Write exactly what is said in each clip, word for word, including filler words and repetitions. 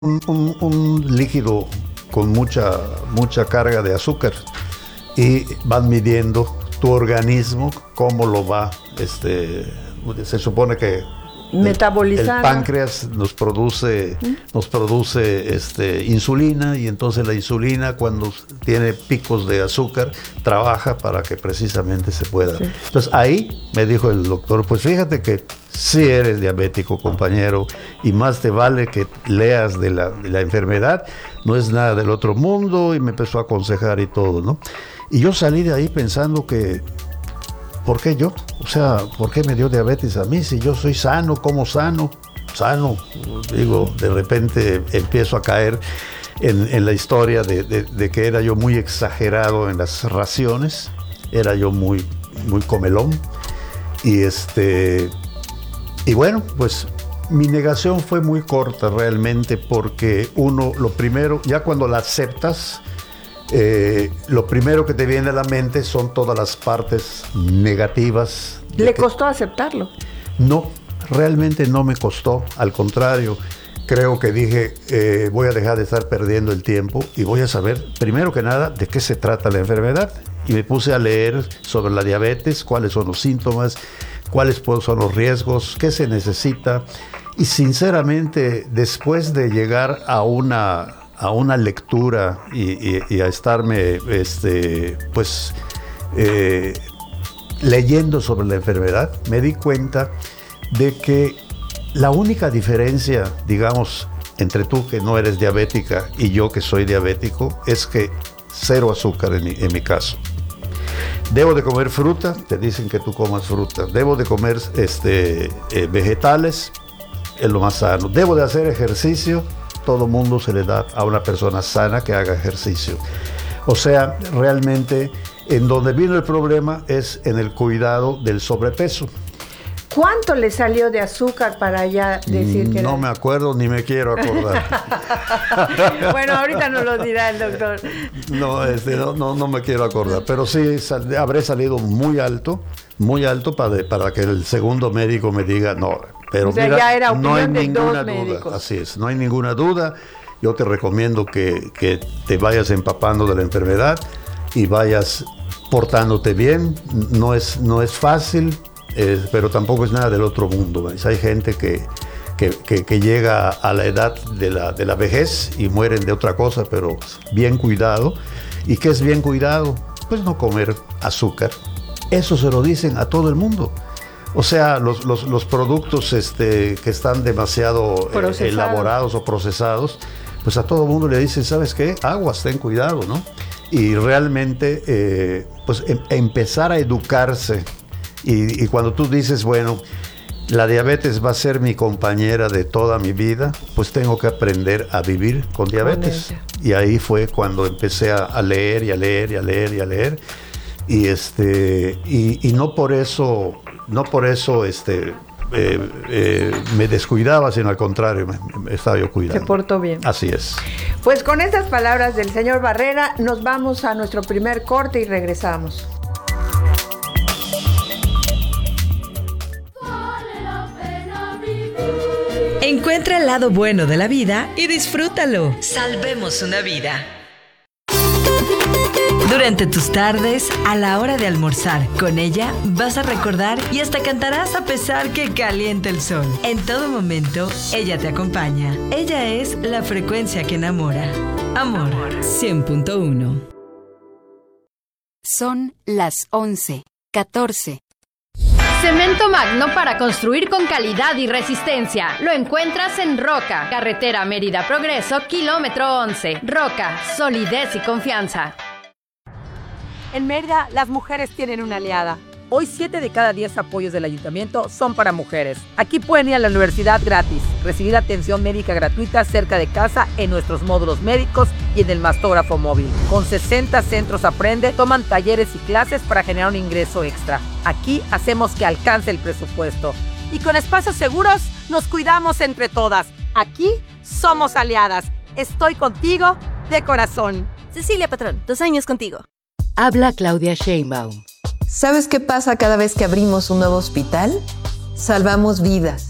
un, un, un líquido con mucha, mucha carga de azúcar y van midiendo tu organismo cómo lo va, este, se supone que metabolizar. El páncreas nos produce, ¿Mm? nos produce este, insulina, y entonces la insulina, cuando tiene picos de azúcar, trabaja para que precisamente se pueda. Sí. Entonces ahí me dijo el doctor, pues fíjate que sí eres diabético, compañero, y más te vale que leas de la, de la enfermedad, no es nada del otro mundo, y me empezó a aconsejar y todo, ¿no? Y yo salí de ahí pensando que, ¿por qué yo? O sea, ¿por qué me dio diabetes a mí? Si yo soy sano, como sano, sano. Digo, de repente empiezo a caer en, en la historia de, de, de que era yo muy exagerado en las raciones, era yo muy, muy comelón. Y, este, y bueno, pues mi negación fue muy corta realmente, porque uno, lo primero, ya cuando la aceptas, Eh, lo primero que te viene a la mente son todas las partes negativas. ¿Le costó aceptarlo? No, realmente no me costó. Al contrario, creo que dije, eh, voy a dejar de estar perdiendo el tiempo y voy a saber, primero que nada, de qué se trata la enfermedad. Y me puse a leer sobre la diabetes, cuáles son los síntomas, cuáles son los riesgos, qué se necesita. Y sinceramente, después de llegar a una... a una lectura y, y, y a estarme este, pues, eh, leyendo sobre la enfermedad, me di cuenta de que la única diferencia, digamos, entre tú que no eres diabética y yo que soy diabético, es que cero azúcar en mi, en mi caso. Debo de comer fruta, te dicen que tú comas fruta. Debo de comer este, eh, vegetales, es lo más sano. Debo de hacer ejercicio. Todo mundo se le da a una persona sana que haga ejercicio. O sea, realmente en donde vino el problema es en el cuidado del sobrepeso. ¿Cuánto le salió de azúcar para ya decir que No era? me acuerdo ni me quiero acordar. Bueno, ahorita nos lo dirá el doctor. No, este, no, no, no me quiero acordar, pero sí sal, habré salido muy alto, muy alto para, para que el segundo médico me diga no. Pero o sea, mira, ya era no hay de ninguna dos duda, médicos. así es, no hay ninguna duda. Yo te recomiendo que, que te vayas empapando de la enfermedad y vayas portándote bien. No es, no es fácil, eh, pero tampoco es nada del otro mundo. ¿Ves? Hay gente que, que, que, que llega a la edad de la, de la vejez y mueren de otra cosa, pero bien cuidado. ¿Y qué es bien cuidado? Pues no comer azúcar. Eso se lo dicen a todo el mundo. O sea, los, los, los productos este, que están demasiado eh, elaborados o procesados, pues a todo mundo le dicen, ¿sabes qué? Aguas, ten cuidado, ¿no? Y realmente, eh, pues em, empezar a educarse. Y, y cuando tú dices, bueno, la diabetes va a ser mi compañera de toda mi vida, pues tengo que aprender a vivir con diabetes. Y ahí fue cuando empecé a, a leer y a leer y a leer y a leer. Y, este, y, y no por eso... No por eso este, eh, eh, me descuidaba, sino al contrario, me, me estaba yo cuidando. Se portó bien. Así es. Pues con estas palabras del señor Barrera, nos vamos a nuestro primer corte y regresamos. Encuentra el lado bueno de la vida y disfrútalo. Salvemos una vida. Durante tus tardes, a la hora de almorzar, con ella vas a recordar y hasta cantarás a pesar que caliente el sol. En todo momento, ella te acompaña. Ella es la frecuencia que enamora. Amor, cien punto uno. Son las once, catorce. Cemento Magno para construir con calidad y resistencia. Lo encuentras en Roca, carretera Mérida Progreso, kilómetro once. Roca, solidez y confianza. En Mérida, las mujeres tienen una aliada. Hoy, siete de cada diez apoyos del ayuntamiento son para mujeres. Aquí pueden ir a la universidad gratis, recibir atención médica gratuita cerca de casa en nuestros módulos médicos y en el mastógrafo móvil. Con sesenta centros Aprende, toman talleres y clases para generar un ingreso extra. Aquí hacemos que alcance el presupuesto. Y con espacios seguros, nos cuidamos entre todas. Aquí somos aliadas. Estoy contigo de corazón. Cecilia Patrón, dos años contigo. Habla Claudia Sheinbaum. ¿Sabes qué pasa cada vez que abrimos un nuevo hospital? Salvamos vidas.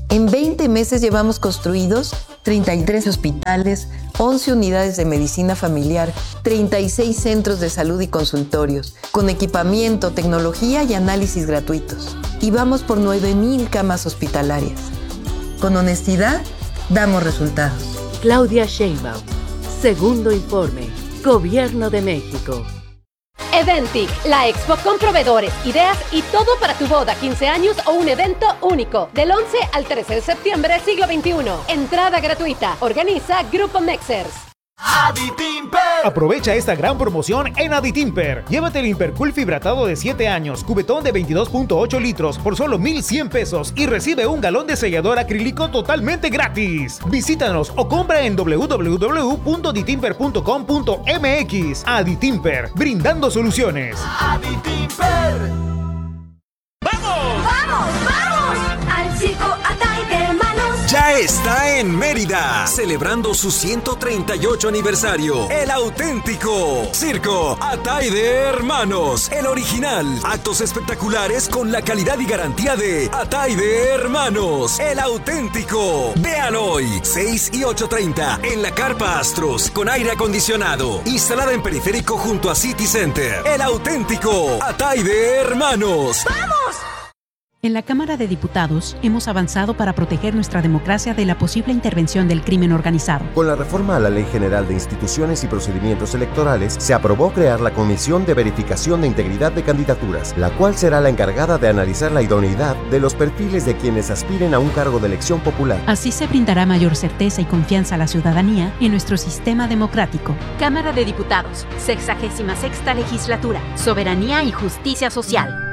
En veinte meses llevamos construidos treinta y tres hospitales, once unidades de medicina familiar, treinta y seis centros de salud y consultorios, con equipamiento, tecnología y análisis gratuitos. Y vamos por nueve mil camas hospitalarias. Con honestidad, damos resultados. Claudia Sheinbaum. Segundo informe. Gobierno de México. Eventic, la expo con proveedores, ideas y todo para tu boda, quince años o un evento único. Del once al trece de septiembre, siglo veintiuno. Entrada gratuita. Organiza Grupo Mexers. Aditimper. Aprovecha esta gran promoción en Aditimper. Llévate el Impercool fibratado de siete años, cubetón de veintidós punto ocho litros por solo mil cien pesos y recibe un galón de sellador acrílico totalmente gratis. Visítanos o compra en doble u doble u doble u punto aditimper punto com punto eme equis. Aditimper, brindando soluciones. Aditimper. ¡Vamos! ¡Vamos, vamos! Al circo Atay de Hermanos. Ya está en Mérida, celebrando su ciento treinta y ocho aniversario. El auténtico Circo Atay de Hermanos, el original. Actos espectaculares con la calidad y garantía de Atay de Hermanos, el auténtico. Vean hoy, seis y ocho treinta, en la Carpa Astros, con aire acondicionado, instalada en periférico junto a City Center. El auténtico Atay de Hermanos. ¡Vamos! En la Cámara de Diputados hemos avanzado para proteger nuestra democracia de la posible intervención del crimen organizado. Con la reforma a la Ley General de Instituciones y Procedimientos Electorales, se aprobó crear la Comisión de Verificación de Integridad de Candidaturas, la cual será la encargada de analizar la idoneidad de los perfiles de quienes aspiren a un cargo de elección popular. Así se brindará mayor certeza y confianza a la ciudadanía en nuestro sistema democrático. Cámara de Diputados, sexagésima sexta legislatura, soberanía y justicia social.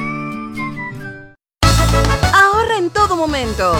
En todo momento.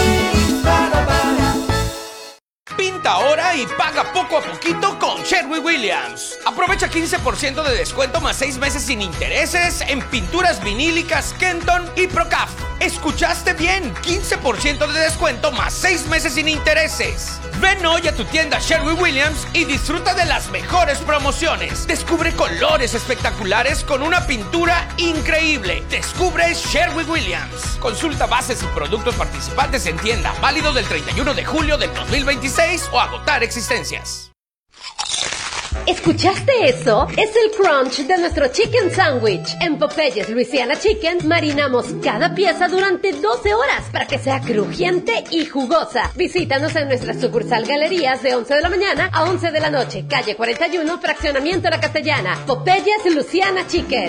Pinta ahora y paga poco a poquito con Sherwin Williams. Aprovecha quince por ciento de descuento más seis meses sin intereses en pinturas vinílicas Kenton y Procaf. ¿Escuchaste bien? quince por ciento de descuento más seis meses sin intereses. Ven hoy a tu tienda Sherwin Williams y disfruta de las mejores promociones. Descubre colores espectaculares con una pintura increíble. Descubre Sherwin Williams. Consulta bases y productos participantes en tienda. Válido del treinta y uno de julio del dos mil veintiséis o agotar existencias. ¿Escuchaste eso? Es el crunch de nuestro chicken sandwich. En Popeyes Louisiana Chicken marinamos cada pieza durante doce horas para que sea crujiente y jugosa. Visítanos en nuestra sucursal Galerías de once de la mañana a once de la noche, calle cuarenta y uno, fraccionamiento La Castellana. Popeyes Louisiana Chicken.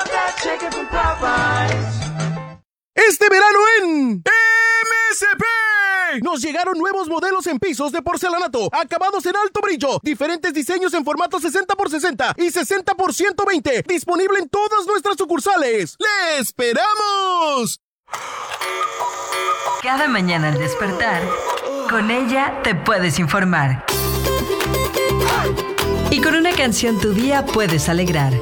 Este verano en M S P nos llegaron nuevos modelos en pisos de porcelanato, acabados en alto brillo, diferentes diseños en formato sesenta por sesenta y sesenta por ciento veinte, disponible en todas nuestras sucursales. ¡Le esperamos! Cada mañana al despertar, con ella te puedes informar. Y con una canción tu día puedes alegrar.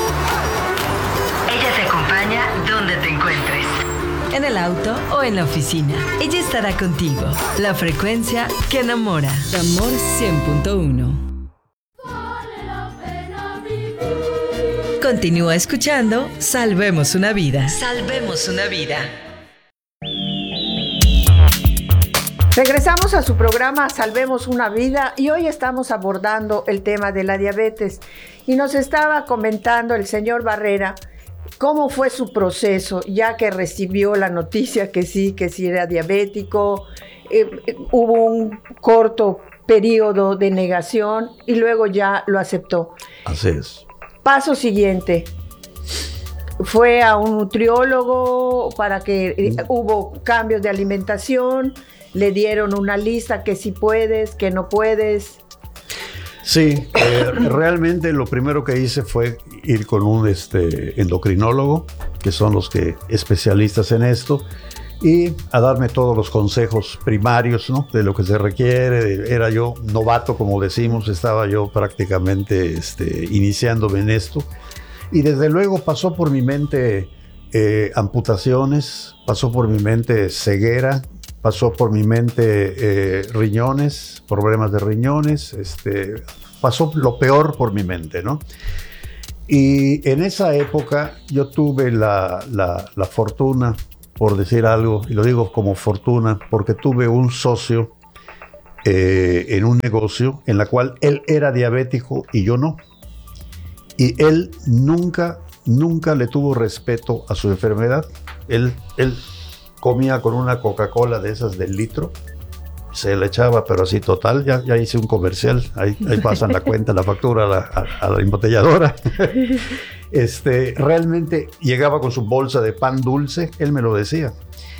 Ella te acompaña donde te encuentres. En el auto o en la oficina. Ella estará contigo. La frecuencia que enamora. Amor cien punto uno. Continúa escuchando Salvemos una vida. Salvemos una vida. Regresamos a su programa Salvemos una vida y hoy estamos abordando el tema de la diabetes. Y nos estaba comentando el señor Barrera cómo fue su proceso, ya que recibió la noticia que sí, que sí era diabético, eh, eh, hubo un corto periodo de negación y luego ya lo aceptó. Así es. Paso siguiente, fue a un nutriólogo para que eh, hubo cambios de alimentación, le dieron una lista que sí puedes, que no puedes. Sí, eh, realmente lo primero que hice fue ir con un este, endocrinólogo, que son los que especialistas en esto, y a darme todos los consejos primarios, ¿no? De lo que se requiere. Era yo novato, como decimos, estaba yo prácticamente este, iniciándome en esto. Y desde luego pasó por mi mente eh, amputaciones, pasó por mi mente ceguera, pasó por mi mente eh, riñones, problemas de riñones, este, pasó lo peor por mi mente, ¿no? Y en esa época yo tuve la, la, la fortuna por decir algo, y lo digo como fortuna, porque tuve un socio eh, en un negocio en la cual él era diabético y yo no. Y él nunca, nunca le tuvo respeto a su enfermedad. Él, él comía con una Coca-Cola de esas del litro, se le echaba, pero así total, ya, ya hice un comercial, ahí, ahí pasan la cuenta, la factura a la, a, a la embotelladora. Este, realmente llegaba con su bolsa de pan dulce, él me lo decía.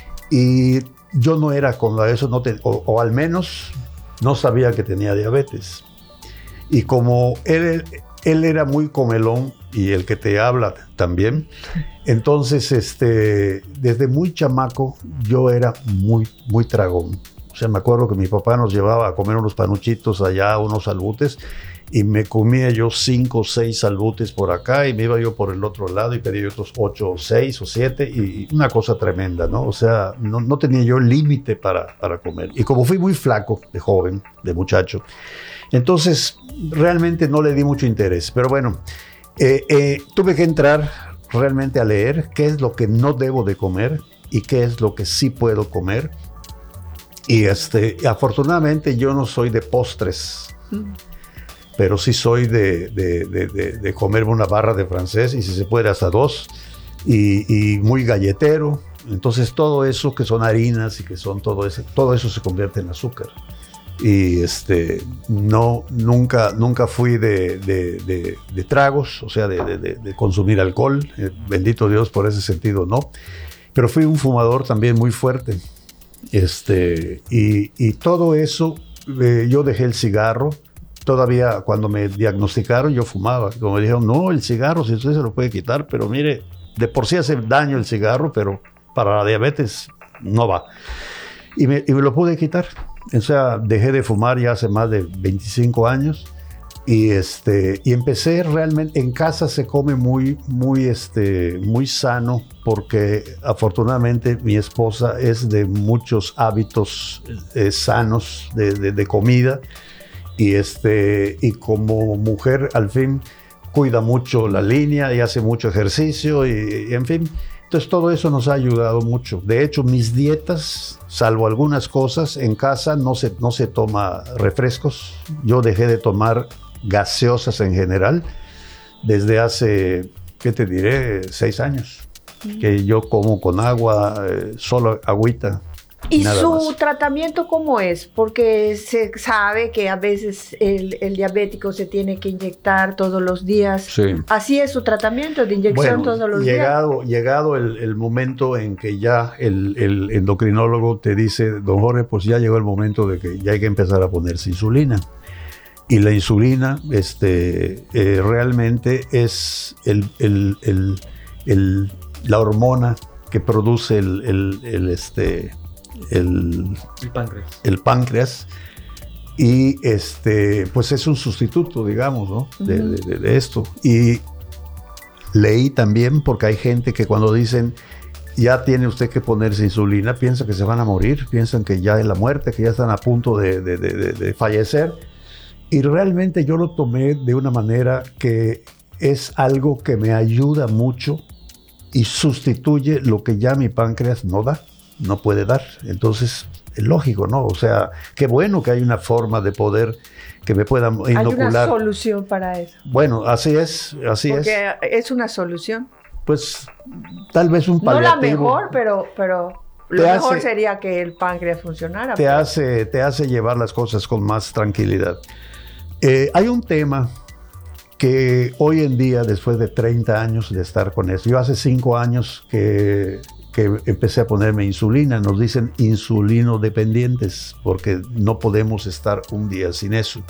Y yo no era con eso, no te, o, o al menos no sabía que tenía diabetes. Y como él, él era muy comelón, y el que te habla también, entonces este, desde muy chamaco yo era muy, muy tragón. O sea, me acuerdo que mi papá nos llevaba a comer unos panuchitos allá, unos albutes, y me comía yo cinco o seis albutes por acá, y me iba yo por el otro lado y pedía otros ocho o seis o siete, y una cosa tremenda, ¿no? O sea, no, no tenía yo límite para, para comer. Y como fui muy flaco de joven, de muchacho, entonces realmente no le di mucho interés. Pero bueno, eh, eh, tuve que entrar realmente a leer qué es lo que no debo de comer y qué es lo que sí puedo comer. Y este, afortunadamente yo no soy de postres, mm. pero sí soy de, de, de, de, de comerme una barra de francés, y si se puede hasta dos, y, y muy galletero. Entonces todo eso que son harinas y que son todo eso, todo eso se convierte en azúcar. Y este, no, nunca, nunca fui de, de, de, de tragos, o sea, de, de, de consumir alcohol, eh, bendito Dios por ese sentido, no. Pero fui un fumador también muy fuerte. Este, y, y todo eso, eh, yo dejé el cigarro. Todavía cuando me diagnosticaron yo fumaba. Como me dijeron, no, el cigarro si usted se lo puede quitar, pero mire, de por sí hace daño el cigarro, pero para la diabetes no va. Y me, y me lo pude quitar. O sea, dejé de fumar ya hace más de veinticinco años. Y, este, y empecé realmente, en casa se come muy, muy, este, muy sano, porque afortunadamente mi esposa es de muchos hábitos eh, sanos de, de, de comida, y, este, y como mujer al fin cuida mucho la línea y hace mucho ejercicio, y, y en fin, entonces todo eso nos ha ayudado mucho. De hecho, mis dietas, salvo algunas cosas, en casa no se, no se toma refrescos. Yo dejé de tomar gaseosas en general desde hace, ¿qué te diré? Seis años, mm. que yo como con agua, eh, solo agüita. ¿Y nada su más. tratamiento cómo es? Porque se sabe que a veces el, el diabético se tiene que inyectar todos los días. Sí. ¿Así es su tratamiento de inyección bueno, todos los llegado, días? Llegado el, el momento en que ya el, el endocrinólogo te dice, don Jorge, pues ya llegó el momento de que ya hay que empezar a ponerse insulina. Y la insulina este, eh, realmente es el, el, el, el, la hormona que produce el, el, el, este, el, el páncreas. El páncreas. Y este, pues es un sustituto, digamos, ¿no? de, uh-huh. de, de, de esto. Y leí también, porque hay gente que cuando dicen, ya tiene usted que ponerse insulina, piensan que se van a morir, piensan que ya es la muerte, que ya están a punto de, de, de, de, de fallecer. Y realmente yo lo tomé de una manera que es algo que me ayuda mucho y sustituye lo que ya mi páncreas no da, no puede dar. Entonces, es lógico, ¿no? O sea, qué bueno que hay una forma de poder que me pueda inocular. Hay una solución para eso. Bueno, así es, así Porque es. Porque es una solución. Pues, tal vez un paliativo. No la mejor, pero... pero... Lo Te mejor hace, sería que el páncreas funcionara. Te pero... hace, te hace llevar las cosas con más tranquilidad. Eh, hay un tema que hoy en día, después de treinta años de estar con eso, yo hace cinco años que, que empecé a ponerme insulina, nos dicen insulinodependientes, porque no podemos estar un día sin eso.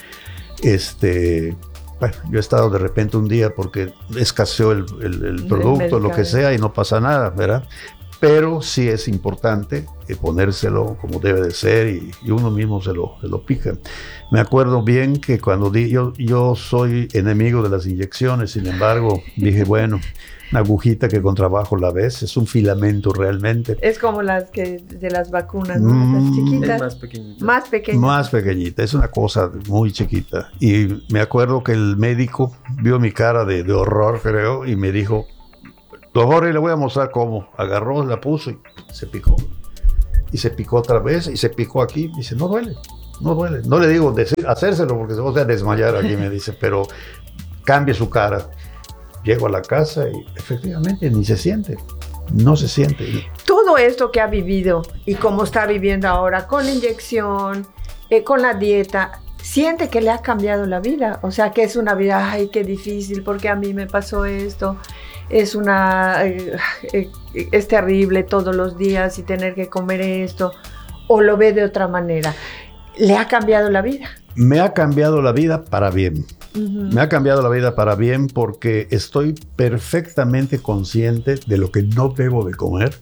Este, bueno, yo he estado de repente un día porque escaseó el, el, el producto, lo que sea, y no pasa nada, ¿verdad? Pero sí es importante eh, ponérselo como debe de ser, y, y uno mismo se lo, se lo pica. Me acuerdo bien que cuando di, yo, yo soy enemigo de las inyecciones, sin embargo, dije, bueno, una agujita que con trabajo la ves, es un filamento realmente. Es como las que de las vacunas, ¿no? Mm, las chiquitas. Es más pequeñita. Más pequeñita. Más pequeñita, es una cosa muy chiquita. Y me acuerdo que el médico vio mi cara de, de horror, creo, y me dijo, Don Jorge, le voy a mostrar cómo. Agarró, la puso y se picó. Y se picó otra vez y se picó aquí. Dice, no duele, no duele. No le digo decir, hacérselo porque se va a desmayar aquí, me dice, pero cambie su cara. Llego a la casa y efectivamente ni se siente. No se siente. Todo esto que ha vivido y como está viviendo ahora, con la inyección, eh, con la dieta, siente que le ha cambiado la vida. O sea, que es una vida, ay, qué difícil, porque a mí me pasó esto. Es una, eh, eh, es terrible todos los días y tener que comer esto. O lo ve de otra manera. ¿Le ha cambiado la vida? Me ha cambiado la vida para bien. Uh-huh. Me ha cambiado la vida para bien porque estoy perfectamente consciente de lo que no debo de comer.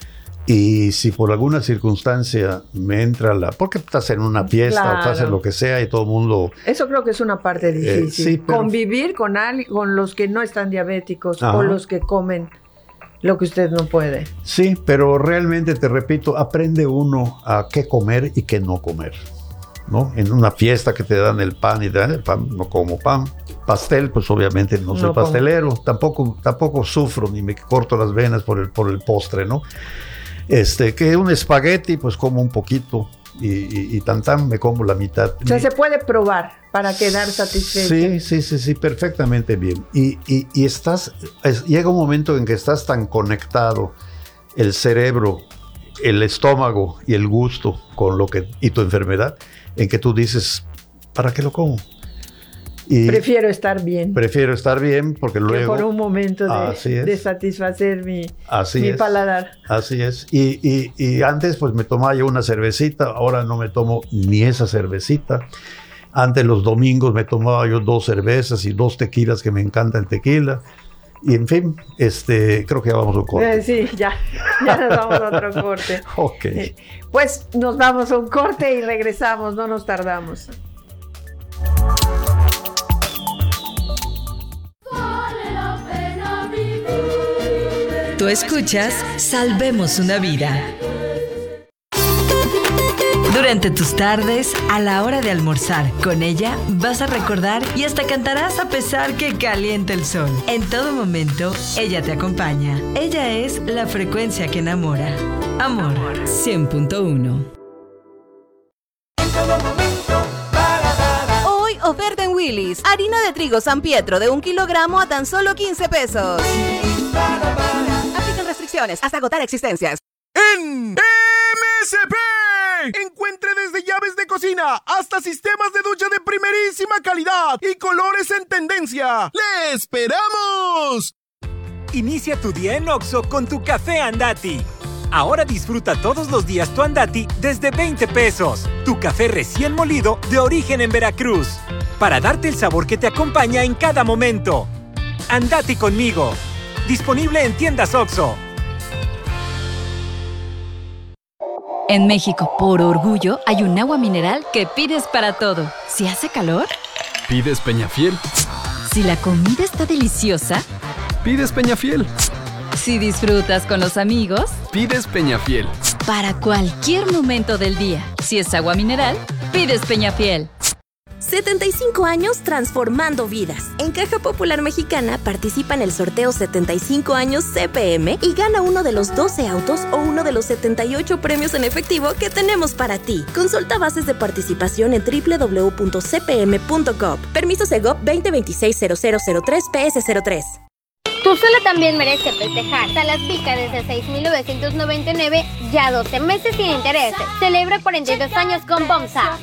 Y si por alguna circunstancia me entra la... Porque estás en una fiesta, claro, o estás en lo que sea y todo el mundo... Eso creo que es una parte difícil. Eh, sí, pero... Convivir con, alguien, con los que no están diabéticos. Ajá. O los que comen lo que usted no puede. Sí, pero realmente, te repito, aprende uno a qué comer y qué no comer, ¿no? En una fiesta que te dan el pan y te dan el pan, no como pan. Pastel, pues obviamente no soy no pastelero. Tampoco, tampoco sufro ni me corto las venas por el, por el postre, ¿no? Este, que un espagueti, pues como un poquito y, y, y tan tan me como la mitad. O sea, se puede probar para quedar satisfecho. Sí, sí, sí, sí, perfectamente bien. Y, y, y estás, es, llega un momento en que estás tan conectado, el cerebro, el estómago y el gusto con lo que, y tu enfermedad, en que tú dices, ¿para qué lo como? Y prefiero estar bien. Prefiero estar bien porque luego... por un momento de, de satisfacer mi, mi paladar. Así es. Y, y, y antes pues me tomaba yo una cervecita, ahora no me tomo ni esa cervecita. Antes los domingos me tomaba yo dos cervezas y dos tequilas, que me encanta el tequila. Y en fin, este, creo que ya vamos a un corte. Eh, sí, ya, ya nos vamos a otro corte. Ok. Eh, pues nos vamos a un corte y regresamos, no nos tardamos. Tú escuchas Salvemos una Vida. Durante tus tardes, a la hora de almorzar, con ella vas a recordar y hasta cantarás a pesar que caliente el sol. En todo momento, ella te acompaña. Ella es la frecuencia que enamora. Amor, cien punto uno. Hoy oferta en Willy's. Harina de trigo San Pietro de un kilogramo a tan solo quince pesos. Aplican restricciones hasta agotar existencias. En M S P encuentre desde llaves de cocina hasta sistemas de ducha de primerísima calidad y colores en tendencia. ¡Le esperamos! Inicia tu día en Oxxo con tu café Andati. Ahora disfruta todos los días tu Andati desde veinte pesos. Tu café recién molido de origen en Veracruz. Para darte el sabor que te acompaña en cada momento. Andati conmigo. Disponible en tiendas Oxxo. En México, por orgullo, hay un agua mineral que pides para todo. Si hace calor, pides Peñafiel. Si la comida está deliciosa, pides Peñafiel. Si disfrutas con los amigos, pides Peñafiel. Para cualquier momento del día, si es agua mineral, pides Peñafiel. setenta y cinco años transformando vidas. En Caja Popular Mexicana participa en el sorteo setenta y cinco años C P M y gana uno de los doce autos o uno de los setenta y ocho premios en efectivo que tenemos para ti. Consulta bases de participación en doble u doble u doble u punto c p m punto gov. Permiso Segov veinte veintiséis cero cero cero tres P S cero tres. Tu Sala también merece festejar. Salas Pica desde seis mil novecientos noventa y nueve, ya doce meses sin intereses. Celebra cuarenta y dos años con Bomsa.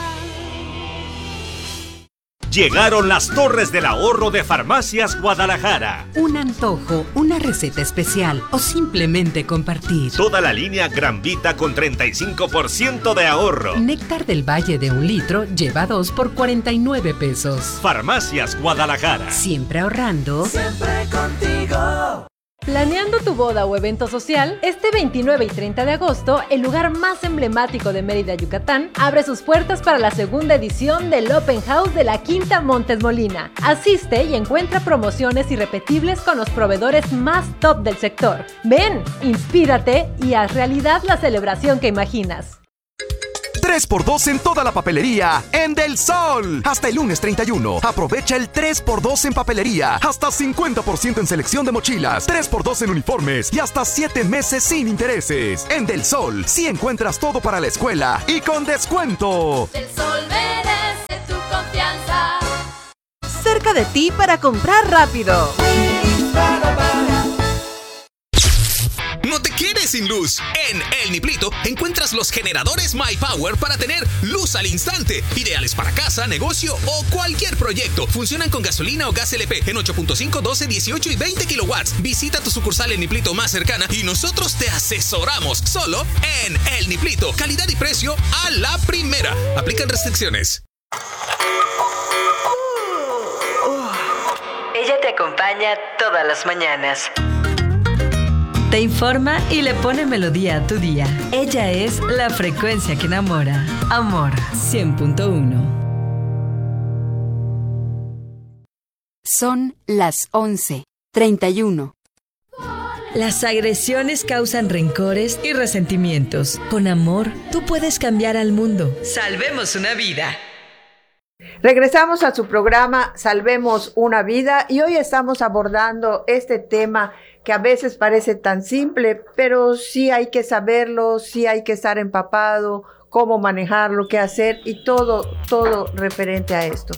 Llegaron las Torres del Ahorro de Farmacias Guadalajara. Un antojo, una receta especial o simplemente compartir. Toda la línea Gran Vita con treinta y cinco por ciento de ahorro. Néctar del Valle de un litro lleva dos por cuarenta y nueve pesos. Farmacias Guadalajara. Siempre ahorrando. Siempre contigo. Planeando tu boda o evento social, este veintinueve y treinta de agosto, el lugar más emblemático de Mérida, Yucatán, abre sus puertas para la segunda edición del Open House de la Quinta Montes Molina. Asiste y encuentra promociones irrepetibles con los proveedores más top del sector. Ven, inspírate y haz realidad la celebración que imaginas. tres por dos en toda la papelería en Del Sol. Hasta el lunes treinta y uno. Aprovecha el tres por dos en papelería. Hasta cincuenta por ciento en selección de mochilas, tres por dos en uniformes y hasta siete meses sin intereses. En Del Sol, sí encuentras todo para la escuela y con descuento. Del Sol merece tu confianza. Cerca de ti para comprar rápido. No te quedes sin luz. En El Niplito encuentras los generadores MyPower para tener luz al instante. Ideales para casa, negocio o cualquier proyecto. Funcionan con gasolina o gas L P en ocho punto cinco, doce, dieciocho y veinte kilowatts. Visita tu sucursal El Niplito más cercana y nosotros te asesoramos. Solo en El Niplito. Calidad y precio a la primera. Aplican restricciones. Ella te acompaña todas las mañanas. Te informa y le pone melodía a tu día. Ella es la frecuencia que enamora. Amor cien punto uno. Son las once treinta y uno. Las agresiones causan rencores y resentimientos. Con amor, tú puedes cambiar al mundo. Salvemos una vida. Regresamos a su programa Salvemos una Vida y hoy estamos abordando este tema que a veces parece tan simple, pero sí hay que saberlo, sí hay que estar empapado, cómo manejarlo, qué hacer y todo, todo referente a esto.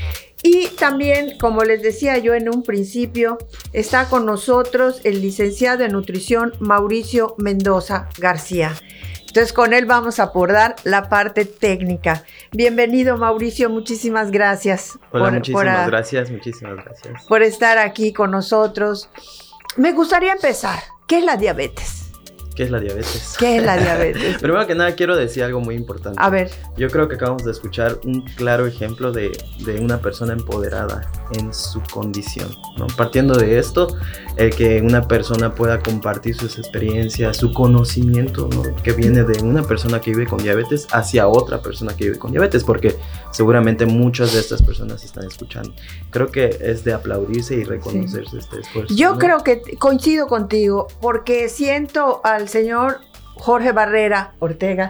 Y también, como les decía yo en un principio, está con nosotros el licenciado en nutrición Mauricio Mendoza García. Entonces con él vamos a abordar la parte técnica. Bienvenido Mauricio, muchísimas gracias. Hola, por, muchísimas por, gracias, muchísimas gracias. Por estar aquí con nosotros. Me gustaría empezar. ¿Qué es la diabetes? ¿Qué es la diabetes? ¿Qué es la diabetes? Primero que nada quiero decir algo muy importante. A ver. Yo creo que acabamos de escuchar un claro ejemplo de, de una persona empoderada en su condición, ¿no? Partiendo de esto, el que una persona pueda compartir sus experiencias, su conocimiento, ¿no? Que viene de una persona que vive con diabetes hacia otra persona que vive con diabetes, porque seguramente muchas de estas personas están escuchando. Creo que es de aplaudirse y reconocerse sí. este esfuerzo. Yo ¿no? creo que coincido contigo, porque siento al señor Jorge Barrera Ortega,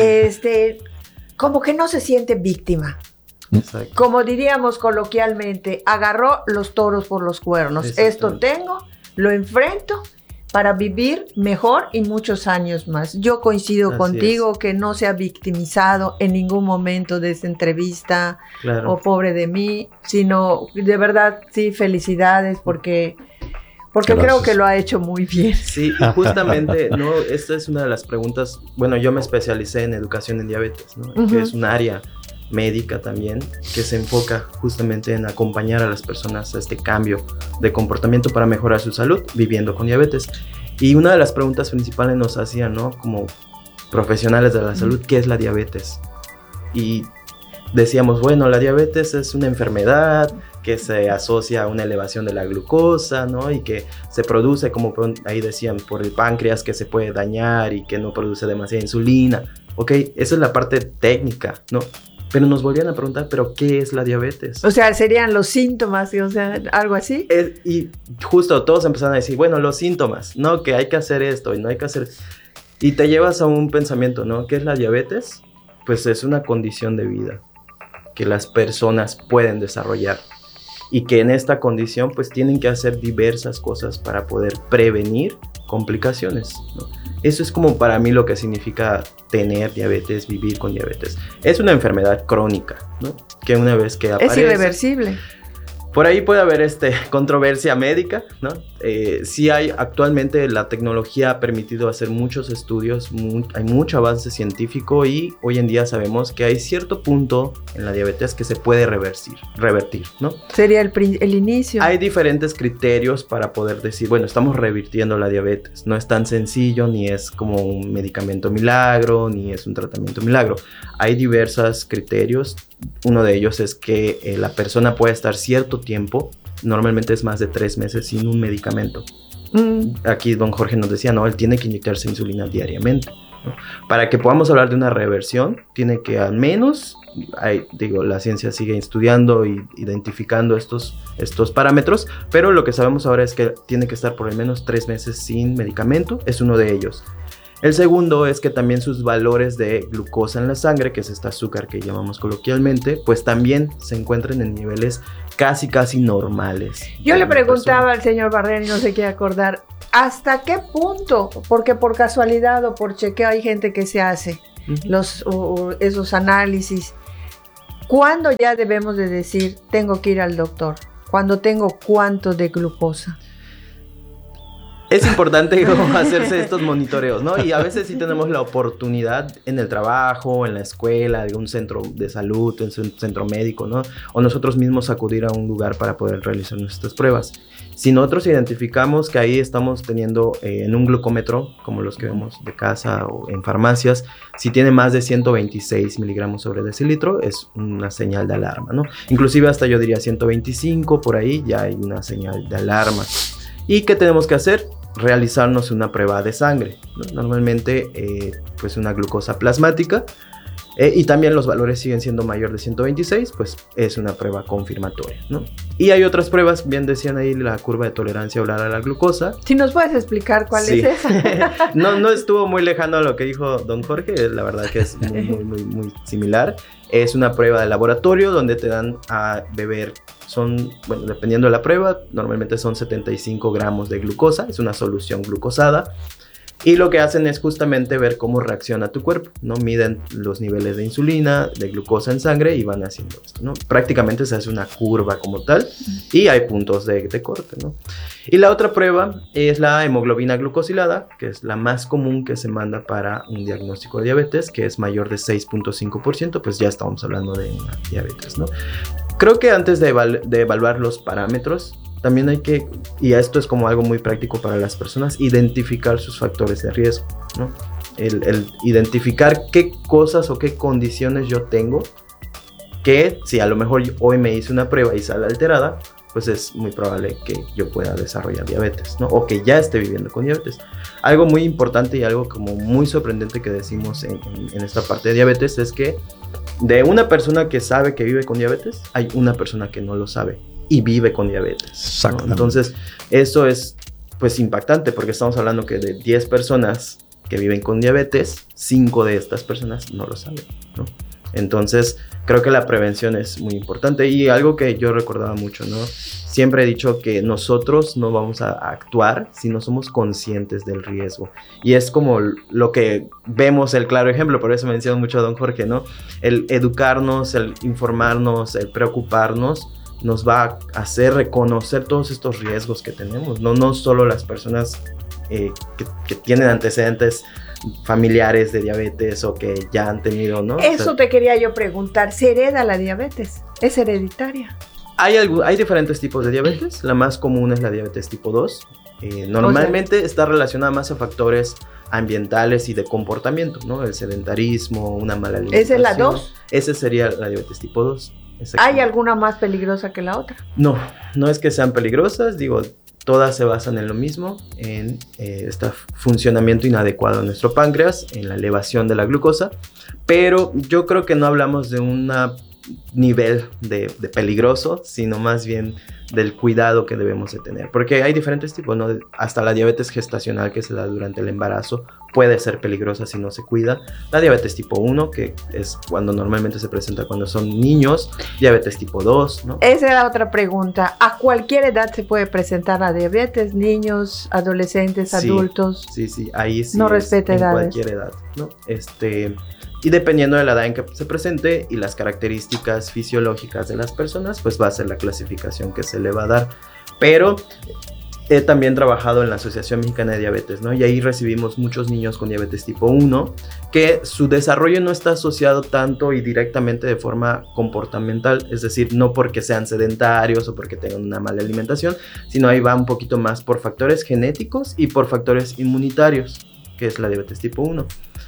este, como que no se siente víctima. Exacto. Como diríamos coloquialmente, agarró los toros por los cuernos. Esto tengo, lo enfrento para vivir mejor y muchos años más. Yo coincido Así contigo es. que no se ha victimizado en ningún momento de esta entrevista, claro. o pobre de mí, sino de verdad, sí, felicidades porque... Porque Gracias. creo que lo ha hecho muy bien. Sí, y justamente, no, esta es una de las preguntas. Bueno, yo me especialicé en educación en diabetes, ¿no? Uh-huh. Que es un área médica también que se enfoca justamente en acompañar a las personas a este cambio de comportamiento para mejorar su salud viviendo con diabetes. Y una de las preguntas principales nos hacían, ¿no? Como profesionales de la salud, ¿qué es la diabetes? Y decíamos, bueno, la diabetes es una enfermedad que se asocia a una elevación de la glucosa, ¿no? Y que se produce, como ahí decían, por el páncreas que se puede dañar y que no produce demasiada insulina. Ok, esa es la parte técnica, ¿no? Pero nos volvían a preguntar, ¿pero qué es la diabetes? O sea, serían los síntomas, o sea, algo así. Es, y justo todos empezaron a decir, bueno, los síntomas, ¿no? Que hay que hacer esto y no hay que hacer... Y te llevas a un pensamiento, ¿no? ¿Qué es la diabetes? Pues es una condición de vida que las personas pueden desarrollar y que en esta condición pues tienen que hacer diversas cosas para poder prevenir complicaciones, ¿no? Eso es como para mí lo que significa tener diabetes, vivir con diabetes. Es una enfermedad crónica, ¿no? Que una vez que aparece... Es irreversible. Por ahí puede haber este, controversia médica, ¿no? Eh, sí hay, actualmente la tecnología ha permitido hacer muchos estudios, muy, hay mucho avance científico y hoy en día sabemos que hay cierto punto en la diabetes que se puede reversir, revertir, ¿no? Sería el, el inicio. Hay diferentes criterios para poder decir, bueno, estamos revirtiendo la diabetes. No es tan sencillo, ni es como un medicamento milagro, ni es un tratamiento milagro. Hay diversos criterios. Uno de ellos es que eh, la persona puede estar cierto tiempo, normalmente es más de tres meses sin un medicamento. Mm. Aquí don Jorge nos decía, no, él tiene que inyectarse insulina diariamente, ¿no? Para que podamos hablar de una reversión, tiene que al menos, hay, digo, la ciencia sigue estudiando y identificando estos, estos parámetros, pero lo que sabemos ahora es que tiene que estar por al menos tres meses sin medicamento, es uno de ellos. El segundo es que también sus valores de glucosa en la sangre, que es este azúcar que llamamos coloquialmente, pues también se encuentran en niveles casi, casi normales. Yo le preguntaba al señor Barrera, y no se quiere acordar, ¿hasta qué punto? Porque por casualidad o por chequeo hay gente que se hace uh-huh. los, uh, esos análisis. ¿Cuándo ya debemos de decir, tengo que ir al doctor? ¿Cuándo tengo cuánto de glucosa? Es importante hacerse estos monitoreos, ¿no? Y a veces sí tenemos la oportunidad en el trabajo, en la escuela, de un centro de salud, en un centro médico, ¿no? O nosotros mismos acudir a un lugar para poder realizar nuestras pruebas. Si nosotros identificamos que ahí estamos teniendo eh, en un glucómetro, como los que vemos de casa o en farmacias, si tiene más de ciento veintiséis miligramos sobre decilitro, es una señal de alarma, ¿no? Inclusive hasta yo diría ciento veinticinco, por ahí ya hay una señal de alarma. ¿Y qué tenemos que hacer? Realizarnos una prueba de sangre, ¿no? Normalmente eh, pues una glucosa plasmática eh, y también los valores siguen siendo mayor de ciento veintiséis, pues es una prueba confirmatoria, ¿no? Y hay otras pruebas, bien decían ahí la curva de tolerancia oral a la glucosa. Si nos puedes explicar cuál sí. es esa. no, no estuvo muy lejano a lo que dijo don Jorge, la verdad que es muy, muy, muy, muy similar. Es una prueba de laboratorio donde te dan a beber, son, bueno, dependiendo de la prueba, normalmente son setenta y cinco gramos de glucosa, es una solución glucosada. Y lo que hacen es justamente ver cómo reacciona tu cuerpo, ¿no? Miden los niveles de insulina, de glucosa en sangre y van haciendo esto, ¿no? Prácticamente se hace una curva como tal y hay puntos de, de corte, ¿no? Y la otra prueba es la hemoglobina glucosilada, que es la más común que se manda para un diagnóstico de diabetes, que es mayor de seis punto cinco por ciento, pues ya estamos hablando de una diabetes, ¿no? Creo que antes de, evalu- de evaluar los parámetros, también hay que, y esto es como algo muy práctico para las personas, identificar sus factores de riesgo, ¿no? El, el identificar qué cosas o qué condiciones yo tengo que si a lo mejor hoy me hice una prueba y sale alterada, pues es muy probable que yo pueda desarrollar diabetes, ¿no? O que ya esté viviendo con diabetes. Algo muy importante y algo como muy sorprendente que decimos en, en, en esta parte de diabetes es que de una persona que sabe que vive con diabetes, hay una persona que no lo sabe y vive con diabetes, ¿no? Entonces, eso es pues impactante porque estamos hablando que de diez personas que viven con diabetes, cinco de estas personas no lo saben, ¿no? Entonces, creo que la prevención es muy importante y algo que yo recordaba mucho, ¿no? Siempre he dicho que nosotros no vamos a actuar si no somos conscientes del riesgo. Y es como lo que vemos el claro ejemplo, por eso menciono mucho a don Jorge, ¿no? El educarnos, el informarnos, el preocuparnos, nos va a hacer reconocer todos estos riesgos que tenemos, no, no solo las personas eh, que, que tienen antecedentes familiares de diabetes o que ya han tenido, ¿no? Eso o sea, te quería yo preguntar, ¿se hereda la diabetes? ¿Es hereditaria? Hay, algo, hay diferentes tipos de diabetes, la más común es la diabetes tipo dos, eh, normalmente o sea, está relacionada más a factores ambientales y de comportamiento, ¿no? El sedentarismo, una mala alimentación. ¿Esa es la dos? Esa sería la diabetes tipo dos. ¿Hay alguna más peligrosa que la otra? No, no es que sean peligrosas, digo, todas se basan en lo mismo, en eh, este funcionamiento inadecuado de nuestro páncreas, en la elevación de la glucosa, pero yo creo que no hablamos de un nivel de, de peligroso, sino más bien del cuidado que debemos de tener, porque hay diferentes tipos, ¿no? Hasta la diabetes gestacional que se da durante el embarazo puede ser peligrosa si no se cuida, la diabetes tipo uno, que es cuando normalmente se presenta cuando son niños, diabetes tipo dos, ¿no? Esa era otra pregunta, ¿a cualquier edad se puede presentar la diabetes? ¿Niños, adolescentes, sí, adultos? Sí, sí, ahí sí no respeta en edades. cualquier edad, ¿no? Este... Y dependiendo de la edad en que se presente y las características fisiológicas de las personas, pues va a ser la clasificación que se le va a dar. Pero he también trabajado en la Asociación Mexicana de Diabetes, ¿no? Y ahí recibimos muchos niños con diabetes tipo uno, que su desarrollo no está asociado tanto y directamente de forma comportamental, es decir, no porque sean sedentarios o porque tengan una mala alimentación, sino ahí va un poquito más por factores genéticos y por factores inmunitarios, que es la diabetes tipo uno.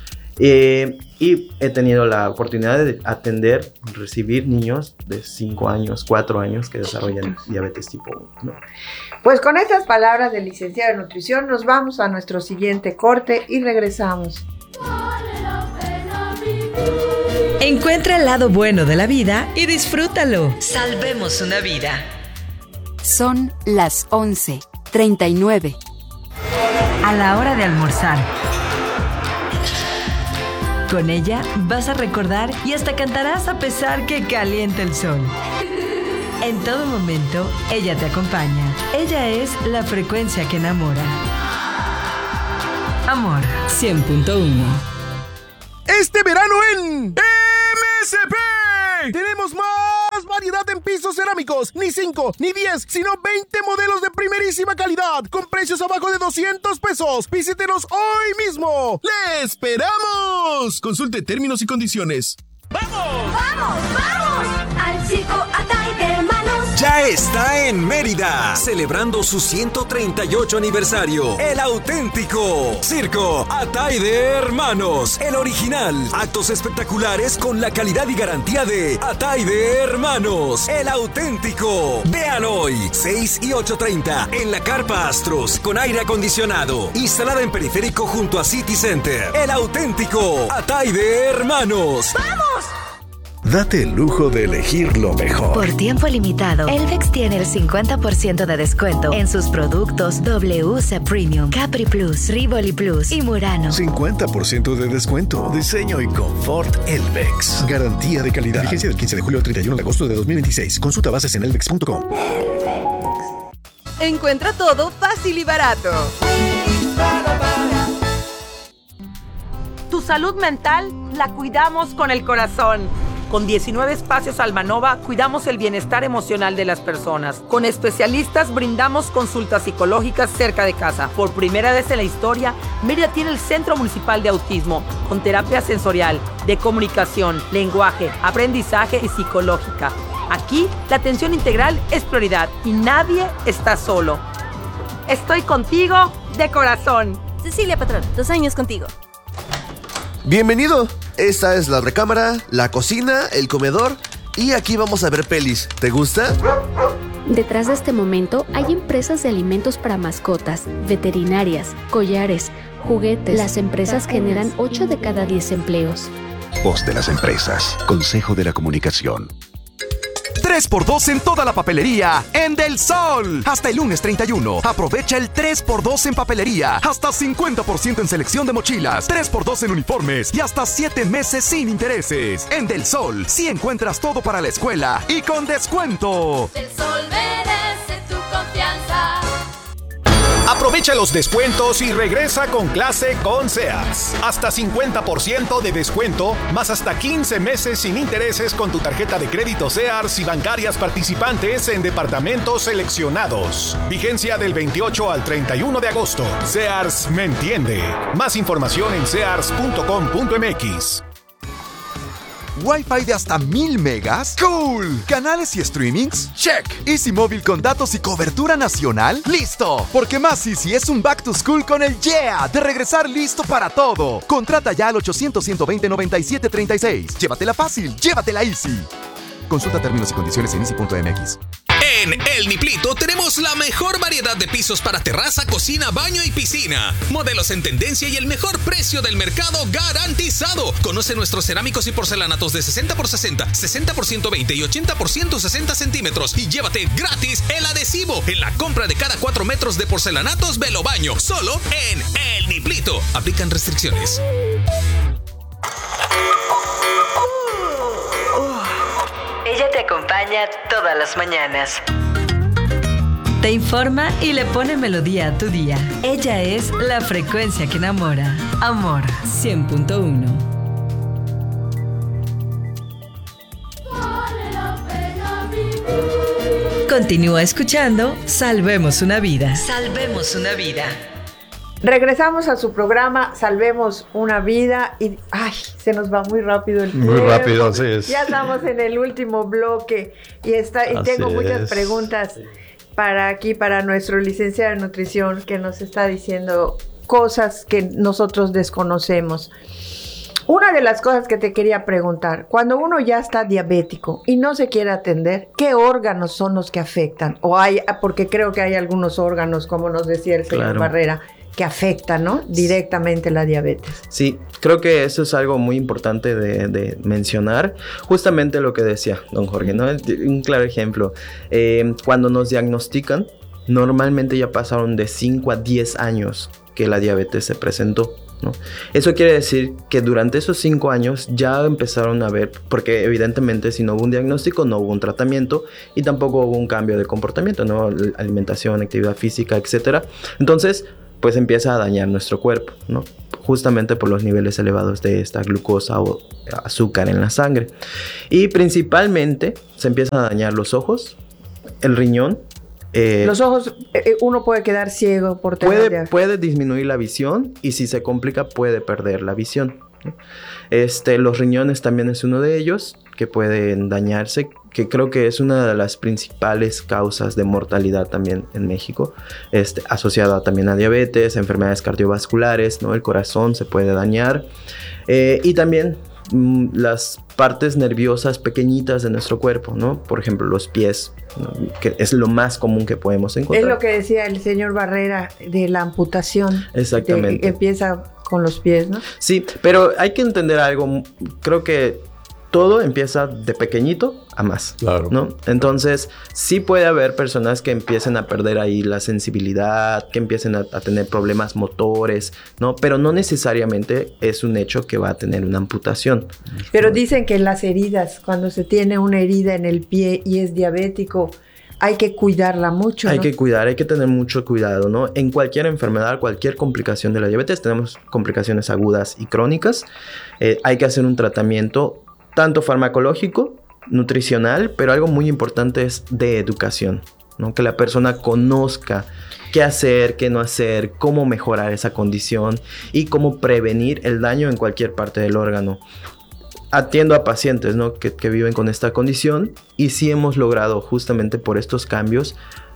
Eh, y he tenido la oportunidad de atender, recibir niños de cinco años, cuatro años que desarrollan diabetes tipo uno, ¿no? Pues con estas palabras del licenciado en nutrición nos vamos a nuestro siguiente corte y regresamos. Encuentra el lado bueno de la vida y disfrútalo. Salvemos una vida. Son las once treinta y nueve. A la hora de almorzar. Con ella vas a recordar y hasta cantarás a pesar que caliente el sol. En todo momento, ella te acompaña. Ella es la frecuencia que enamora. Amor cien punto uno. Este verano en M S P tenemos más variedad en pisos cerámicos. Ni cinco, ni diez, sino veinte modelos de primerísima calidad con precios abajo de doscientos pesos. Visítenos hoy mismo. ¡Le esperamos! Consulte términos y condiciones. ¡Vamos! ¡Vamos, vamos! Al circo Atay de Hermanos. Ya está en Mérida, celebrando su ciento treinta y ocho aniversario. El auténtico Circo Atay de Hermanos, el original. Actos espectaculares con la calidad y garantía de Atay de Hermanos, el auténtico. Vean hoy, seis y ocho treinta, en la Carpa Astros, con aire acondicionado, instalada en periférico junto a City Center. El auténtico Atay de Hermanos. ¡Vamos! Date el lujo de elegir lo mejor. Por tiempo limitado, Elvex tiene el cincuenta por ciento de descuento en sus productos W C Premium, Capri Plus, Rivoli Plus y Murano. cincuenta por ciento de descuento. Diseño y confort Elvex. Garantía de calidad. Vigencia del quince de julio al treinta y uno de agosto de dos mil veintiséis. Consulta bases en elvex punto com. Encuentra todo fácil y barato. Tu salud mental la cuidamos con el corazón. Con diecinueve espacios Almanova cuidamos el bienestar emocional de las personas. Con especialistas brindamos consultas psicológicas cerca de casa. Por primera vez en la historia, Mérida tiene el Centro Municipal de Autismo, con terapia sensorial, de comunicación, lenguaje, aprendizaje y psicológica. Aquí, la atención integral es prioridad y nadie está solo. Estoy contigo de corazón. Cecilia Patrón, dos años contigo. Bienvenido. Esta es la recámara, la cocina, el comedor y aquí vamos a ver pelis. ¿Te gusta? Detrás de este momento hay empresas de alimentos para mascotas, veterinarias, collares, juguetes. Las empresas generan ocho de cada diez empleos. Voz de las empresas. Consejo de la Comunicación. tres por dos en toda la papelería en Del Sol. Hasta el lunes treinta y uno. Aprovecha el tres por dos en papelería. Hasta cincuenta por ciento en selección de mochilas. tres por dos en uniformes. Y hasta siete meses sin intereses. En Del Sol, sí encuentras todo para la escuela. Y con descuento. Del Sol merece tu confianza. Aprovecha los descuentos y regresa con clase con Sears. Hasta cincuenta por ciento de descuento, más hasta quince meses sin intereses con tu tarjeta de crédito Sears y bancarias participantes en departamentos seleccionados. Vigencia del veintiocho al treinta y uno de agosto. Sears me entiende. Más información en sears punto com punto m x. ¿Wi-Fi de hasta mil megas? ¡Cool! ¿Canales y streamings? ¡Check! ¿Easy Móvil con datos y cobertura nacional? ¡Listo! Porque más Easy es un back to school con el Yeah de regresar listo para todo. Contrata ya al ochocientos, ciento veinte, noventa y siete treinta y seis. Llévatela fácil, llévatela Easy. Consulta términos y condiciones en easy punto m x. En El Niplito tenemos la mejor variedad de pisos para terraza, cocina, baño y piscina. Modelos en tendencia y el mejor precio del mercado garantizado. Conoce nuestros cerámicos y porcelanatos de sesenta por sesenta, sesenta por ciento veinte y ochenta por ciento sesenta centímetros. Y llévate gratis el adhesivo en la compra de cada cuatro metros de porcelanatos Velo Baño. Solo en El Niplito. Aplican restricciones. Ella te acompaña todas las mañanas. Te informa y le pone melodía a tu día. Ella es la frecuencia que enamora. Amor cien punto uno. Continúa escuchando Salvemos una vida. Salvemos una vida. Regresamos a su programa Salvemos una vida y ay, se nos va muy rápido el tiempo. Muy rápido, así es. Ya estamos en el último bloque y está y Así tengo muchas es. preguntas para aquí para nuestro licenciado en nutrición que nos está diciendo cosas que nosotros desconocemos. Una de las cosas que te quería preguntar, cuando uno ya está diabético y no se quiere atender, ¿qué órganos son los que afectan? O hay, porque creo que hay algunos órganos, como nos decía el señor Claro. Barrera, que afectan, ¿no? Directamente la diabetes. Sí, creo que eso es algo muy importante de, de mencionar. Justamente lo que decía don Jorge, ¿no? Un claro ejemplo. Eh, cuando nos diagnostican, normalmente ya pasaron de cinco a diez años que la diabetes se presentó. ¿no? Eso quiere decir que durante esos cinco años ya empezaron a ver, porque evidentemente si no hubo un diagnóstico, no hubo un tratamiento y tampoco hubo un cambio de comportamiento, ¿no? Alimentación, actividad física, etcétera. Entonces, pues empieza a dañar nuestro cuerpo, ¿no? Justamente por los niveles elevados de esta glucosa o azúcar en la sangre. Y principalmente se empiezan a dañar los ojos, el riñón. Eh, los ojos, eh, uno puede quedar ciego por tener puede, de... puede disminuir la visión y si se complica puede perder la visión. Este, los riñones también es uno de ellos que pueden dañarse, que creo que es una de las principales causas de mortalidad también en México, este, asociada también a diabetes, a enfermedades cardiovasculares, ¿no? El corazón se puede dañar eh, y también mm, las partes nerviosas pequeñitas de nuestro cuerpo, ¿no? Por ejemplo, los pies, ¿no? Que es lo más común que podemos encontrar. Es lo que decía el señor Barrera de la amputación. Exactamente. De, empieza con los pies, ¿no? Sí, pero hay que entender algo. Creo que todo empieza de pequeñito a más, claro, ¿no? Entonces, sí puede haber personas que empiecen a perder ahí la sensibilidad, que empiecen a, a tener problemas motores, ¿no? Pero no necesariamente es un hecho que va a tener una amputación. Pero dicen que las heridas, cuando se tiene una herida en el pie y es diabético, hay que cuidarla mucho, ¿no? Hay que cuidar, hay que tener mucho cuidado, ¿no? En cualquier enfermedad, cualquier complicación de la diabetes, tenemos complicaciones agudas y crónicas. Eh, hay que hacer un tratamiento tanto farmacológico, nutricional, pero algo muy importante es de educación, ¿no? Que la persona conozca qué hacer, qué no hacer, cómo mejorar esa condición y cómo prevenir el daño en cualquier parte del órgano. Atiendo a pacientes, ¿no? que, que viven con esta condición y sí hemos logrado justamente por estos cambios.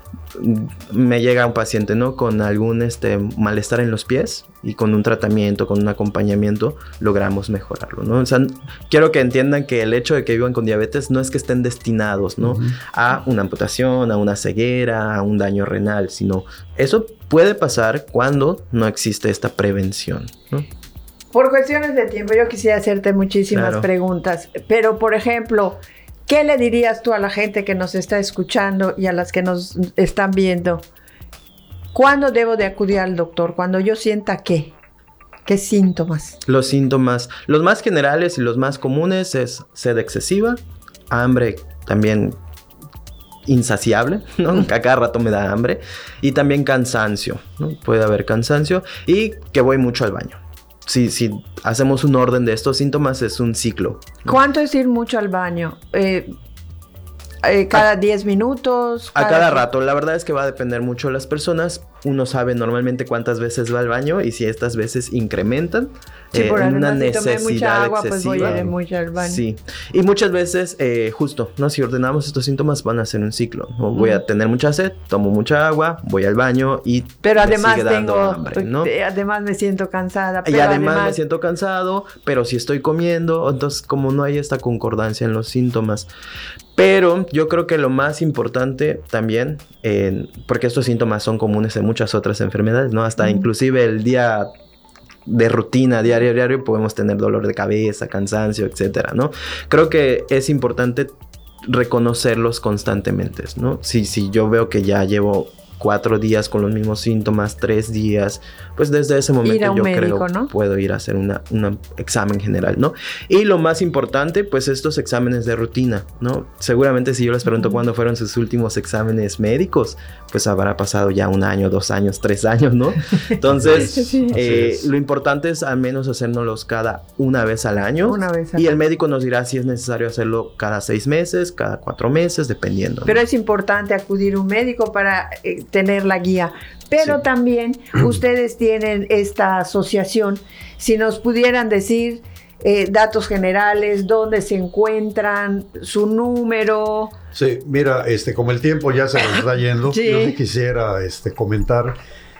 Me llega un paciente, ¿no? Con algún este, malestar en los pies y con un tratamiento, con un acompañamiento, logramos mejorarlo, ¿no? O sea, quiero que entiendan que el hecho de que vivan con diabetes no es que estén destinados, ¿no? Uh-huh. A una amputación, a una ceguera, a un daño renal, sino eso puede pasar cuando no existe esta prevención, ¿no? Por cuestiones de tiempo, yo quisiera hacerte muchísimas claro. preguntas, pero por ejemplo, ¿qué le dirías tú a la gente que nos está escuchando y a las que nos están viendo? ¿Cuándo debo de acudir al doctor? Cuando yo sienta qué. ¿Qué síntomas? Los síntomas, los más generales y los más comunes es sed excesiva, hambre también insaciable, ¿no? Que a cada rato me da hambre, y también cansancio, ¿no? Puede haber cansancio y que voy mucho al baño. Si, si hacemos un orden de estos síntomas, es un ciclo, ¿no? ¿Cuánto es ir mucho al baño? Eh, eh, ¿Cada diez minutos? Cada... A cada rato. La verdad es que va a depender mucho de las personas. Uno sabe normalmente cuántas veces va al baño y si estas veces incrementan. Sí, eh, por una si necesidad tomé mucha agua, excesiva. Pues voy a ir mucho al baño. Sí. Y muchas veces, eh, justo, ¿no? Si ordenamos estos síntomas, van a ser un ciclo, ¿no? Voy mm. a tener mucha sed, tomo mucha agua, voy al baño y pero además me sigue dando tengo, hambre, ¿no? Además me siento cansada. Pero y además, además me siento cansado, pero si estoy comiendo, entonces como no hay esta concordancia en los síntomas. Pero yo creo que lo más importante también, eh, porque estos síntomas son comunes en muchas otras enfermedades, ¿no? Hasta mm. inclusive el día de rutina, diario, diario, podemos tener dolor de cabeza, cansancio, etcétera, ¿no? Creo que es importante reconocerlos constantemente, ¿no? Si, si yo veo que ya llevo cuatro días con los mismos síntomas, tres días, pues desde ese momento yo médico, creo ¿no? puedo ir a hacer un examen general, ¿no? Y lo más importante, pues estos exámenes de rutina, ¿no? Seguramente si yo les pregunto uh-huh. cuándo fueron sus últimos exámenes médicos, pues habrá pasado ya un año, dos años, tres años, ¿no? Entonces, sí. eh, lo importante es al menos hacérnoslos cada una vez al año. Una vez al y año. El médico nos dirá si es necesario hacerlo cada seis meses, cada cuatro meses, dependiendo, ¿no? Pero es importante acudir a un médico para eh, tener la guía. Pero sí. también ustedes tienen esta asociación. Si nos pudieran decir eh, datos generales, dónde se encuentran, su número. Sí, mira, este, como el tiempo ya se nos está yendo, sí. yo sí quisiera este, comentar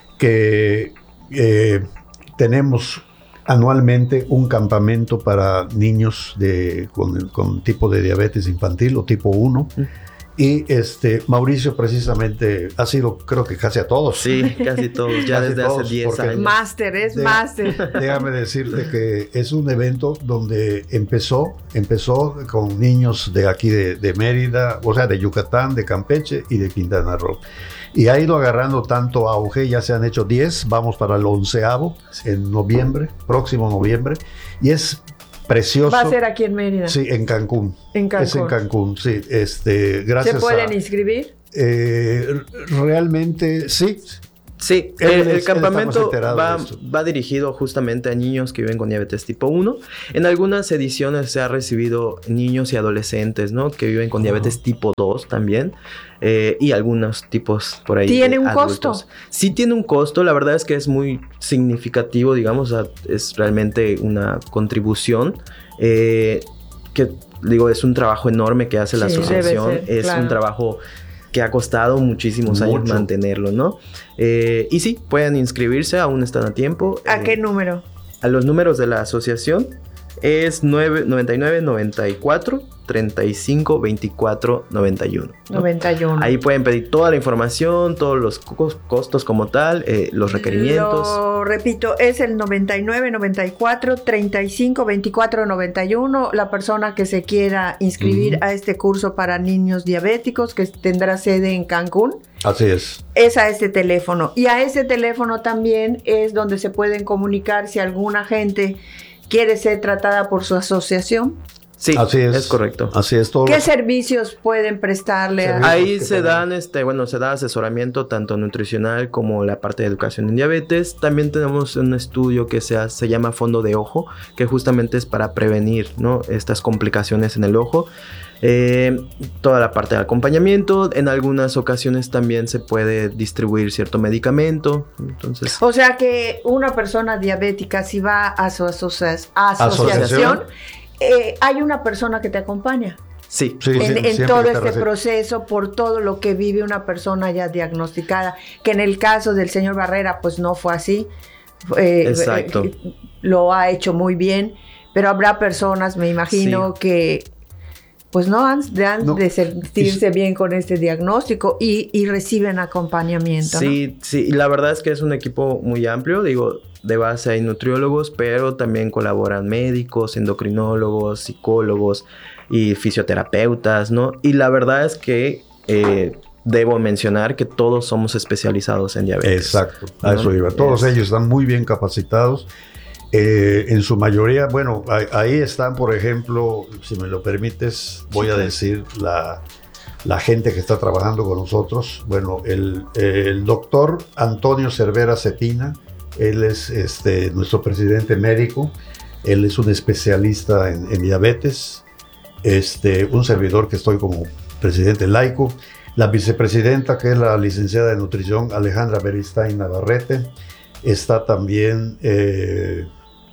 que eh, tenemos anualmente un campamento para niños de, con, con tipo de diabetes infantil o tipo uno. Mm. Y este Mauricio precisamente ha sido, creo que casi a todos. Sí, casi todos, ya desde hace diez años. Máster, es De- máster. Déjame decirte que es un evento donde empezó, empezó con niños de aquí de, de Mérida, o sea, de Yucatán, de Campeche y de Quintana Roo. Y ha ido agarrando tanto auge, ya se han hecho diez, vamos para el onceavo en noviembre, próximo noviembre, y es precioso. Va a ser aquí en Mérida. Sí, en Cancún. En Cancún. Es en Cancún, sí. Este, gracias ¿Se pueden a, inscribir? eh, realmente, sí. Sí, Él el, es- el él campamento está más enterado va, de esto. va dirigido justamente a niños que viven con diabetes tipo uno. En algunas ediciones se ha recibido niños y adolescentes, ¿no? Que viven con diabetes tipo dos también. eh, y algunos tipos por ahí. ¿Tiene de un adultos. costo? Sí tiene un costo, la verdad es que es muy significativo, digamos, o sea, es realmente una contribución eh, que, digo, es un trabajo enorme que hace la Sí, debe asociación. ser, es claro. un trabajo que ha costado muchísimos años Mucho. mantenerlo, ¿no? Eh, y sí, pueden inscribirse, aún están a tiempo. ¿A Eh, qué número? A los números de la asociación es nueve, noventa y nueve, noventa y cuatro, treinta y cinco, veinticuatro, noventa y uno. ¿no? noventa y uno. Ahí pueden pedir toda la información, todos los cos- costos como tal, eh, los requerimientos. Lo repito, es el noventa y nueve, noventa y cuatro, treinta y cinco, veinticuatro, noventa y uno. La persona que se quiera inscribir Ujú. a este curso para niños diabéticos que tendrá sede en Cancún, Así es. es a este teléfono. Y a ese teléfono también es donde se pueden comunicar si alguna gente quiere ser tratada por su asociación. Sí, Así es. es correcto. Así es todo. ¿Qué servicios pueden prestarle a... Ahí que se tengan. dan, este, bueno, se da asesoramiento tanto nutricional como la parte de educación en diabetes. También tenemos un estudio que se, ha- se llama fondo de ojo, que justamente es para prevenir, ¿no? Estas complicaciones en el ojo. Eh, toda la parte de acompañamiento. En algunas ocasiones también se puede distribuir cierto medicamento. Entonces, O sea que una persona diabética, si va a su asocia- asociación, Asociación. eh, hay una persona que te acompaña sí. Sí, en, sí, en siempre todo que te este rece- proceso por todo lo que vive una persona ya diagnosticada, que en el caso del señor Barrera pues no fue así. Eh, Exacto. eh, lo ha hecho muy bien, pero habrá personas, me imagino, Sí. que pues no han, de, han No. de sentirse bien con este diagnóstico y, y reciben acompañamiento, ¿no? Sí, sí, y la verdad es que es un equipo muy amplio, digo, de base hay nutriólogos, pero también colaboran médicos, endocrinólogos, psicólogos y fisioterapeutas, ¿no? Y la verdad es que eh, debo mencionar que todos somos especializados en diabetes. Exacto, a ¿no? eso iba. Todos Es- ellos están muy bien capacitados. Eh, en su mayoría, bueno, ahí, ahí están, por ejemplo, si me lo permites, voy a decir la, la gente que está trabajando con nosotros. Bueno, el, el doctor Antonio Cervera Cetina, él es este, nuestro presidente médico, él es un especialista en, en diabetes, este, un servidor que estoy como presidente laico, la vicepresidenta que es la licenciada de nutrición Alejandra Beristain Navarrete, está también eh,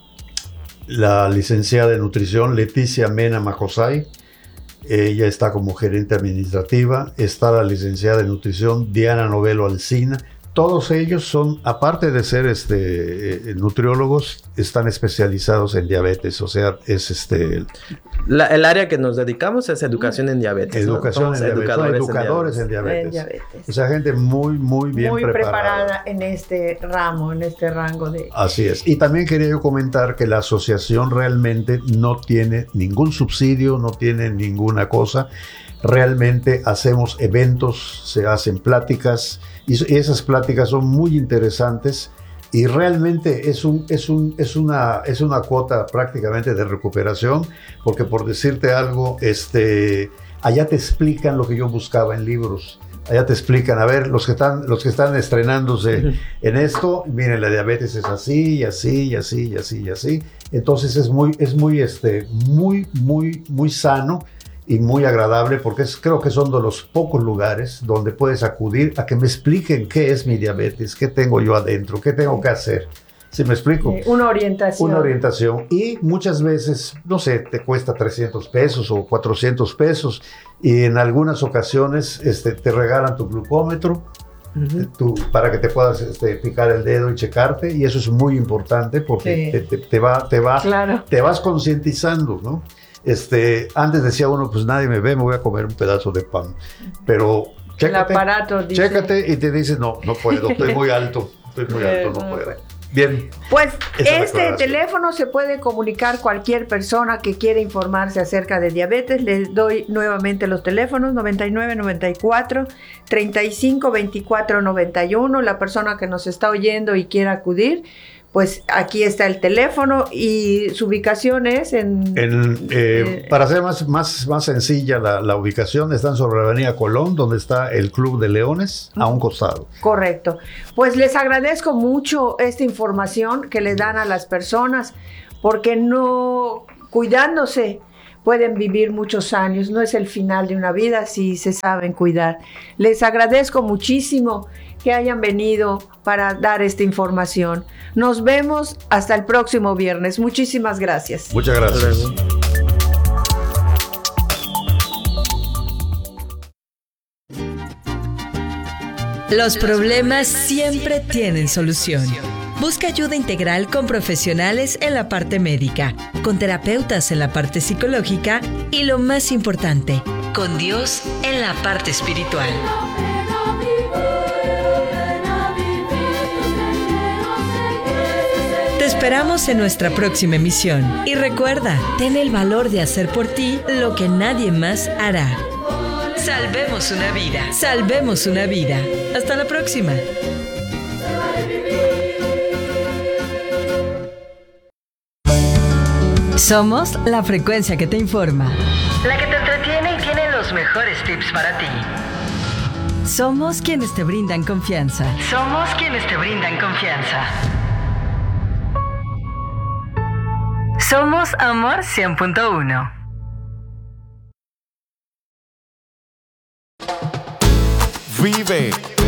la licenciada de nutrición Leticia Mena Macosay, ella está como gerente administrativa, está la licenciada de nutrición Diana Novelo Alcina. Todos ellos son, aparte de ser este, eh, nutriólogos, están especializados en diabetes, o sea, es este... La- el área que nos dedicamos es educación en diabetes. ¿no? Educación Somos en diabetes, son educadores, educadores en en diabetes. En diabetes. O sea, gente muy, muy bien muy preparada. preparada en este ramo, en este rango de... Así es. Y también quería yo comentar que la asociación realmente no tiene ningún subsidio, no tiene ninguna cosa. Realmente hacemos eventos, se hacen pláticas y esas pláticas son muy interesantes y realmente es, un, es, un, es, una, es una cuota prácticamente de recuperación, porque por decirte algo, este, allá te explican lo que yo buscaba en libros. Allá te explican, a ver, los que están, los que están estrenándose en esto, miren, la diabetes es así, y así, y así, y así, y así. Entonces es muy, es muy, este, muy, muy, muy sano y muy agradable, porque es, creo que son de los pocos lugares donde puedes acudir a que me expliquen qué es mi diabetes, qué tengo yo adentro, qué tengo que hacer. ¿Sí me explico? Eh, una orientación. Una orientación. Y muchas veces, no sé, te cuesta trescientos pesos o cuatrocientos pesos. Y en algunas ocasiones este, te regalan tu glucómetro Uh-huh. tu, para que te puedas este, picar el dedo y checarte. Y eso es muy importante porque Sí. te, te, te, va, te, va, Claro. te vas concientizando, ¿no? Este, antes decía uno, pues nadie me ve, me voy a comer un pedazo de pan. Pero chécate, el aparato dice. Chécate y te dice, no, no puedo, estoy muy alto, estoy muy alto, no puedo. Bien. Pues este teléfono se puede comunicar cualquier persona que quiera informarse acerca de diabetes. Les doy nuevamente los teléfonos: noventa y nueve, noventa y cuatro, treinta y cinco, veinticuatro, noventa y uno. La persona que nos está oyendo y quiera acudir, pues aquí está el teléfono y su ubicación es en... en eh, eh, para hacer más, más, más sencilla la, la ubicación, están sobre la avenida Colón, donde está el Club de Leones, a un costado. Correcto. Pues les agradezco mucho esta información que les dan a las personas, porque no, cuidándose, pueden vivir muchos años. No es el final de una vida si se saben cuidar. Les agradezco muchísimo que hayan venido para dar esta información. Nos vemos hasta el próximo viernes. Muchísimas gracias. Muchas gracias. Los problemas siempre tienen solución. Busca ayuda integral con profesionales en la parte médica, con terapeutas en la parte psicológica y, lo más importante, con Dios en la parte espiritual. Te esperamos en nuestra próxima emisión. Y recuerda, ten el valor de hacer por ti lo que nadie más hará. Salvemos una vida. Salvemos una vida. Hasta la próxima. Somos la frecuencia que te informa, la que te entretiene y tiene los mejores tips para ti. Somos quienes te brindan confianza. Somos quienes te brindan confianza. Somos Amor cien punto uno. Vive